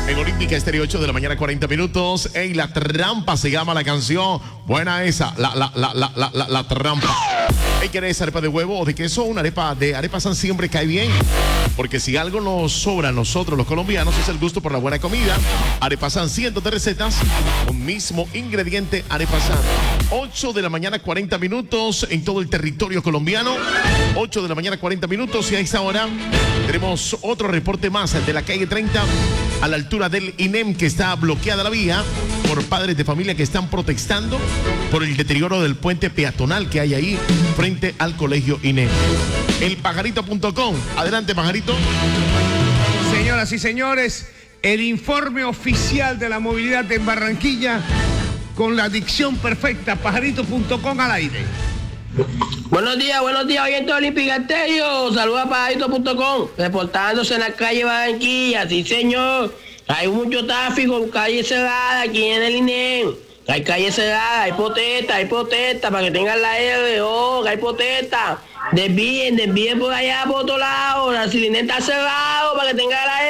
En Olímpica Estéreo, 8 de la mañana, 40 minutos. Ey, La Trampa se llama la canción. Buena esa, la Trampa. Ey, ¿quieres arepa de huevo o de queso? Una arepa de arepa San siempre cae bien. Porque si algo nos sobra a nosotros los colombianos es el gusto por la buena comida. Arepa San, cientos de recetas, un mismo ingrediente, arepa San. 8 de la mañana, 40 minutos en todo el territorio colombiano. 8 de la mañana, 40 minutos. Y a esta hora tenemos otro reporte más, el de la calle 30, a la altura del INEM, que está bloqueada la vía por padres de familia que están protestando por el deterioro del puente peatonal que hay ahí frente al colegio INEM. Elpajarito.com. Adelante, Pajarito. Señoras y señores, el informe oficial de la movilidad en Barranquilla con la dicción perfecta. Pajarito.com al aire. Buenos días, oyente Olímpica Estéreo. Saluda a Pajarito.com, reportándose en la calle Barranquilla. Sí, señor. Hay mucho tráfico, calle cerrada aquí en el INEM. Hay calle cerrada, hay protesta, para que tengan la RO, hay protesta. Desvíen por allá, por otro lado. La cilindra está cerrado para que tengan la